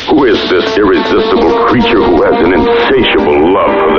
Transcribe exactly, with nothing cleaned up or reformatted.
Who is this irresistible creature who has an insatiable love